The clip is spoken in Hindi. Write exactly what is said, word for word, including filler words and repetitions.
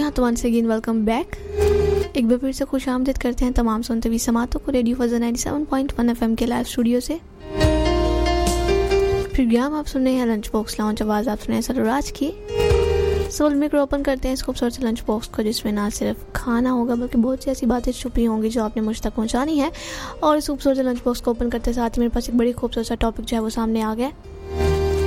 हाँ, तो वंस अगेन वेलकम बैक। एक बार फिर से खुश आमदीद करते हैं तमाम सुनते हुए समातों को रेडियो फजर ninety seven point one FM के लाइव स्टूडियो से। प्रोग्राम आप सुन रहे हैं लंच बॉक्स लाउंज, आवाज़ आप सुन रहे हैं सरोराज की। सोल में ओपन करते हैं इस खूबसूरत से लंच बॉक्स को, जिसमें ना सिर्फ खाना होगा बल्कि बहुत सी ऐसी बातें छुपी होंगी जो आपने मुझ तक पहुंचानी है। और इस खूबसूरत से लंच बॉक्स को ओपन करते साथ ही मेरे पास एक बड़ी खूबसूरत सा टॉपिक जो है वो सामने आ गया।